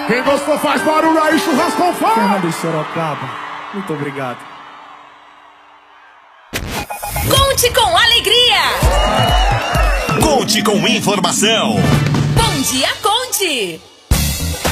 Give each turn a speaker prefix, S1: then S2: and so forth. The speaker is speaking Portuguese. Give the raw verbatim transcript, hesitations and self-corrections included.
S1: Quem gostou faz barulho aí, churrasco com fogo.
S2: Fernando de Sorocaba, muito obrigado.
S3: Conte com alegria.
S4: Conte com informação.
S3: Bom dia, Conte.